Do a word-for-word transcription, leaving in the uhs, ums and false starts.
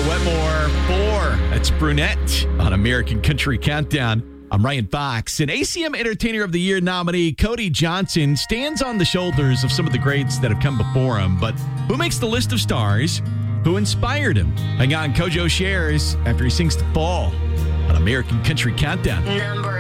Wetmore four. That's Brunette on American Country Countdown. I'm Ryan Fox. And A C M Entertainer of the Year nominee Cody Johnson stands on the shoulders of some of the greats that have come before him. But who makes the list of stars? Who inspired him? Hang on, Kojo shares after he sings The Fall on American Country Countdown. Number